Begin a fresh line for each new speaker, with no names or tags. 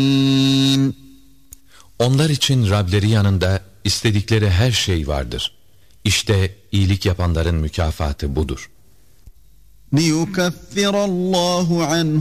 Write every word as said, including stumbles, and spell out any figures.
Onlar için Rableri yanında istedikleri her şey vardır. İşte iyilik yapanların mükafatı budur.
لِيُكَفِّرَ اللّٰهُ عَنْهُ